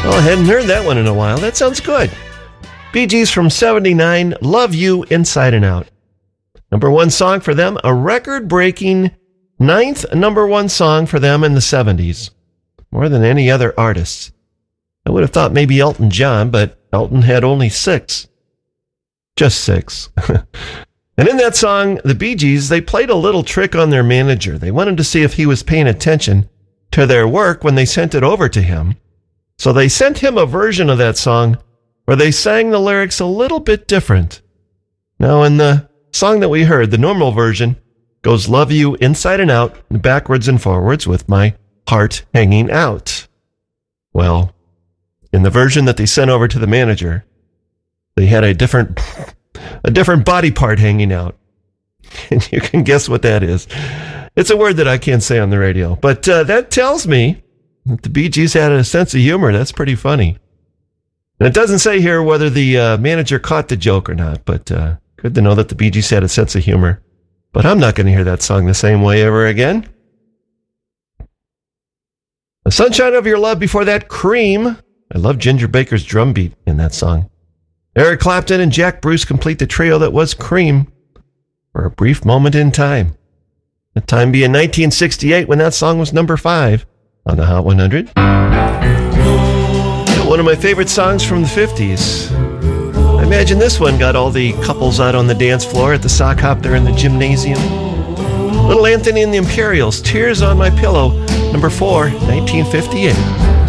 Well, I hadn't heard that one in a while. That sounds good. Bee Gees from 79, Love You Inside and Out. Number one song for them, a record-breaking 9th number one song for them in the 70s. More than any other artists. I would have thought maybe Elton John, but Elton had only 6. Just 6. And in that song, the Bee Gees, they played a little trick on their manager. They wanted to see if he was paying attention to their work when they sent it over to him. So they sent him a version of that song where they sang the lyrics a little bit different. Now, in the song that we heard, the normal version goes love you inside and out, backwards and forwards with my heart hanging out. Well, in the version that they sent over to the manager, they had a different body part hanging out. And you can guess what that is. It's a word that I can't say on the radio. But that tells me that the Bee Gees had a sense of humor. That's pretty funny. And it doesn't say here whether the manager caught the joke or not, but good to know that the Bee Gees had a sense of humor. But I'm not going to hear that song the same way ever again. The Sunshine of Your Love before that, Cream. I love Ginger Baker's drum beat in that song. Eric Clapton and Jack Bruce complete the trio that was Cream for a brief moment in time. The time being 1968 when that song was number 5 on the Hot 100. One of my favorite songs from the 50s. I imagine this one got all the couples out on the dance floor at the sock hop there in the gymnasium. Little Anthony and the Imperials, Tears on My Pillow, number 4, 1958.